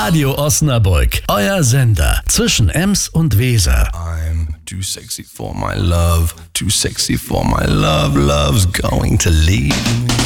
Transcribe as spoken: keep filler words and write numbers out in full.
Radio Osnabrück, euer Sender zwischen Ems und Weser. I'm too sexy for my love, too sexy for my love, love's going to leave me.